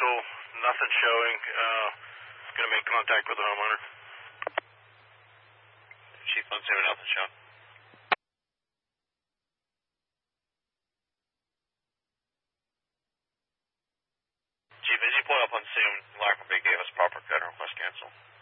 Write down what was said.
Central, nothing showing. Going to make contact with the homeowner. Chief Monsoon, nothing showing. Chief, as you pull up on Soon, Lock and Big gave us proper cut and request cancel.